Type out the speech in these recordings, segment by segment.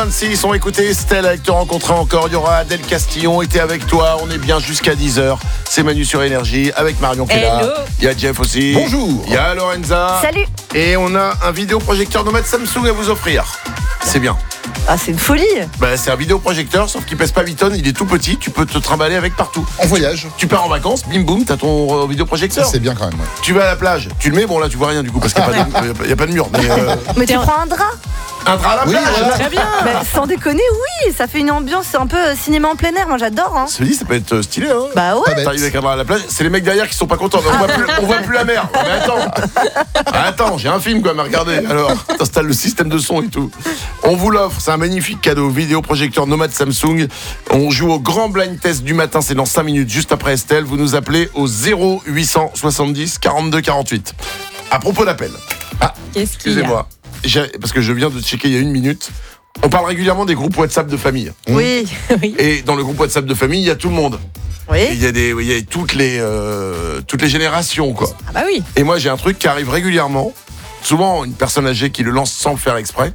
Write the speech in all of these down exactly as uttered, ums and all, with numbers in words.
vingt-six, on écoutait Estelle avec Te rencontrer encore. Il y aura Adèle Castillon était avec toi. On est bien jusqu'à dix heures. C'est Manu sur Énergie avec Marion qui est là. Hello. Il y a Jeff aussi. Bonjour. Il y a Lorenza. Salut. Et on a un vidéoprojecteur nomade Samsung à vous offrir. C'est bien. Ah, c'est une folie. Bah, c'est un vidéoprojecteur, sauf qu'il pèse pas huit tonnes. Il est tout petit. Tu peux te trimballer avec partout. En voyage. Tu pars en vacances, bim boum, t'as ton euh, vidéoprojecteur. C'est bien quand même, ouais. Tu vas à la plage, tu le mets. Bon, là, tu vois rien du coup parce qu'il n'y a, a, a pas de mur. Mais, euh, Mais tu prends un drap. un drap à la Oui, plage. voilà. Très bien. Bah, sans déconner, oui. Ça fait une ambiance un peu euh, cinéma en plein air. Moi, j'adore. Hein. Se dit, ça peut être stylé, hein. Bah ouais. Pas bête. T'arrives avec un drap à la plage, c'est les mecs derrière qui sont pas contents. Mais on, voit plus, on voit plus la mer. Mais attends, attends, j'ai un film quoi, mais regardez. Alors, t'installes le système de son et tout. On vous l'offre, c'est un magnifique cadeau. Vidéoprojecteur nomade Samsung. On joue au grand blind test du matin, c'est dans cinq minutes, juste après Estelle. Vous nous appelez au zéro huit cent soixante-dix quarante-deux quarante-huit. À propos d'appel. Ah, Qu'est-ce qu'il y a excusez-moi. J'ai- Parce que je viens de checker il y a une minute. On parle régulièrement des groupes WhatsApp de famille. Oui. Oui. Et dans le groupe WhatsApp de famille, il y a tout le monde. Et Oui. Il y a des, il y a toutes les, euh, toutes les générations, quoi. Ah bah oui. Et moi, j'ai un truc qui arrive régulièrement. Souvent, une personne âgée qui le lance sans le faire exprès.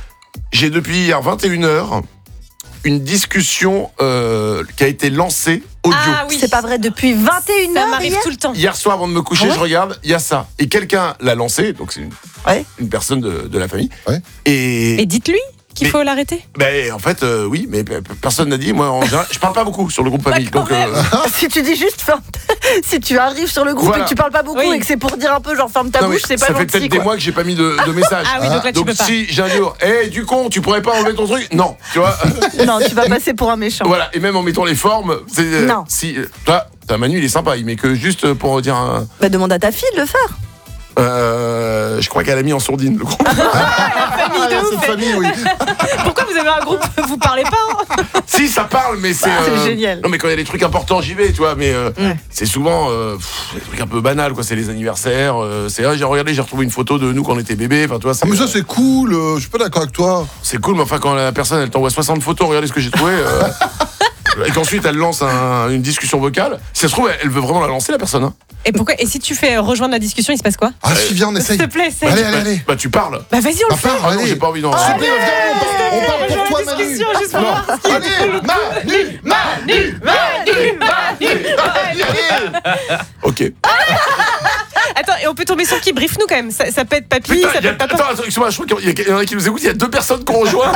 J'ai depuis hier vingt et une heures une discussion euh, qui a été lancée audio. Ah oui. C'est pas vrai. Depuis vingt et une Ça heures m'arrive hier. tout le temps. Hier soir, avant de me coucher, Ah ouais je regarde, il y a ça. Et quelqu'un l'a lancé, donc c'est une, Ouais. une personne de, de la famille. Ouais. Et Et dites-lui qu'il Mais- faut l'arrêter. ben, en fait, euh, oui, mais pe- pe- personne n'a dit. Moi, en général, je parle pas beaucoup sur le groupe famille. Bah, quand Donc, euh, Si tu dis juste ferme. Si tu arrives sur le groupe Voilà. et que tu parles pas beaucoup Oui. et que c'est pour dire un peu genre ferme ta non, mais bouche, c'est pas ça fait gentil. peut-être des Quoi. mois que j'ai pas mis de, de message. Ah oui, donc là tu Donc peux pas. si j'ai un jour, hé du con, tu pourrais pas enlever ton truc? Non, tu vois. Non, tu vas passer pour un méchant. Voilà, et même en mettant les formes, c'est euh, Non. si euh, toi, t'as Manu, il est sympa, il met que juste pour dire un, Bah demande à ta fille de le faire. euh, je crois qu'elle a mis en sourdine le groupe. Ah, de ouf. cette famille, oui. Pourquoi vous avez un groupe? Vous parlez pas hein? Si ça parle, mais c'est Ah, c'est euh, génial. Non mais quand il y a des trucs importants, j'y vais, tu vois, mais euh, Ouais. c'est souvent euh, pff, des trucs un peu banals quoi, c'est les anniversaires, euh, c'est ah, j'ai regardé, j'ai retrouvé une photo de nous quand on était bébé, enfin tu vois, c'est, Ah, mais ça, c'est cool. euh, Je suis pas d'accord avec toi. c'est cool, mais enfin quand la personne elle t'envoie soixante photos, regardez ce que j'ai trouvé. euh, Et qu'ensuite elle lance un- une discussion vocale. Si ça se trouve, elle, elle veut vraiment la lancer la personne. Hein. Et pourquoi? Et si tu fais rejoindre la discussion, il se passe quoi? Ah, si, viens, on essaye. S'il te plaît, c'est. Allez, allez, allez. Bah tu parles. Bah vas-y, on le Ah, fait. pars, Ah non, allez. j'ai pas envie d'en. S'il te plaît, viens, on parle- on parle pour toi, Rejoins la Manu. discussion, juste pour Non. voir ce qui Allez, Manu, Manu, Manu, Manu, Manu. Ok. Attends, et on peut tomber sur qui? Brief-nous quand même. Ça, ça peut être papy, Putain, ça y peut a, être papa. attends, attends, excuse-moi, je crois qu'il y, a- il y en a qui nous écoutent, il y a deux personnes qu'on rejoint.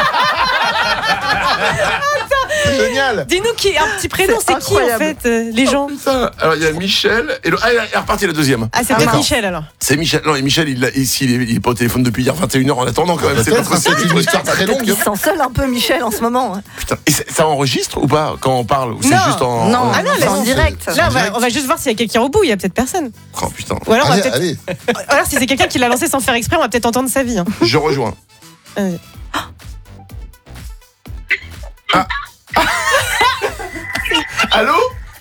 C'est génial. Dis-nous qui, un petit prénom, C'est c'est qui en incroyable. fait euh, les gens? Putain. Alors il y a Michel, et le, ah, elle est repartie la deuxième. Ah, c'est Ah, peut-être d'accord. Michel alors. C'est Michel. Non, et Michel, il, l'a- ici, il, est, il est pas au téléphone depuis hier vingt et une heures en attendant quand même. C'est pas Peut-être, c'est possible. une histoire très Peut-être longue. qu'il se sent seul un peu, Michel, en ce moment. hein. Putain. Et c'est- ça enregistre ou pas quand on parle? Ou c'est Non. juste en. Non, en- Ah non, c'est là, en c'est- direct. Là, on va, direct. on va juste voir s'il y a quelqu'un au bout. Il y a peut-être personne. Oh putain. Ou alors, on va Allez, peut-être. allez. Ou alors, si c'est quelqu'un qui l'a lancé sans faire exprès, on va peut-être entendre sa vie. hein. Je rejoins. Euh. Ah. Allô?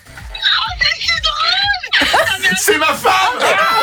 C'est ma femme!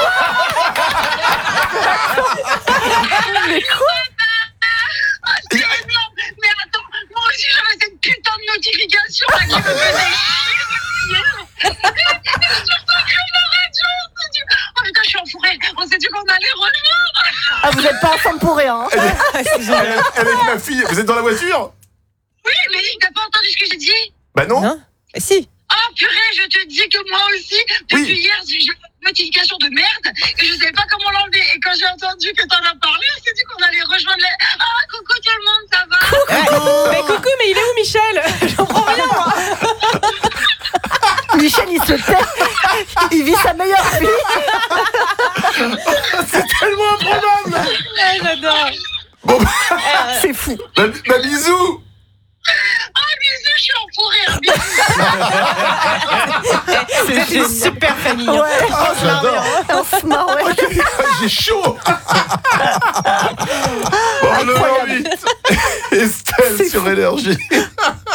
Mais quoi? Et- Mais attends, moi aussi j'avais cette putain de notification là qui me faisait chier. Surtout que la radio, on s'est dit, oh putain, je suis enfourrée, on s'est dit qu'on allait rejoindre. Ah, vous êtes pas ensemble pour rien. hein. Elle est, Ah, c'est génial. elle est- elle est avec ma fille. Vous êtes dans la voiture? Oui, mais t'as pas entendu ce que j'ai dit? Bah non. Non. Mais si. Oh purée, je te dis que moi aussi, Oui. depuis hier, j'ai j'ai une notification de merde et je savais pas comment l'enlever. Et quand j'ai entendu que t'en as parlé, on s'est dit qu'on allait rejoindre les... Ah, coucou tout le monde, ça va? Ouais. Mais coucou, mais il est où Michel? J'en prends rien moi. Michel, il se tait. Il vit sa meilleure vie. C'est tellement improbable. Ouais, j'adore. Bon, bah, C'est fou. bah, bah, bisous. Ah, bisous, je suis enfourrée. Hein, bisous. Vous êtes une super famille. hein. Ouais. Ah, j'adore. On se marre, ouais. J'ai chaud. Bon, le huit. Estelle C'est sur Énergie.